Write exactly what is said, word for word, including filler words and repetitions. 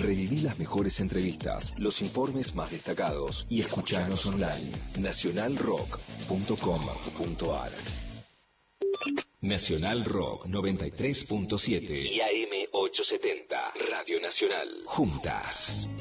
Reviví las mejores entrevistas, los informes más destacados y escuchanos online. nacional rock punto com punto ar. Nacional Rock noventa y tres punto siete y A M ochocientos setenta. Radio Nacional. Juntas.